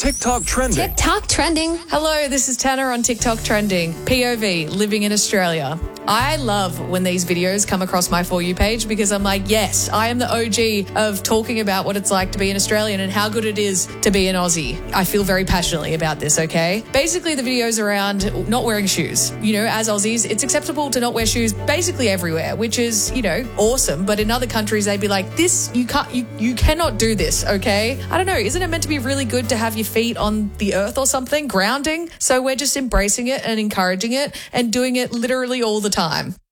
TikTok trending. TikTok trending. Hello, this is Tanner on TikTok Trending. POV, living in Australia. I love when these videos come across my For You page because I'm like, yes, I am the OG of talking about what it's like to be an Australian and how good it is to be an Aussie. I feel very passionately about this, okay? Basically, the video's around not wearing shoes. You know, as Aussies, it's acceptable to not wear shoes basically everywhere, which is, you know, awesome. But in other countries, they'd be like, this, you cannot do this, okay? I don't know, isn't it meant to be really good to have your feet on the earth or something, grounding? So we're just embracing it and encouraging it and doing it literally all the time.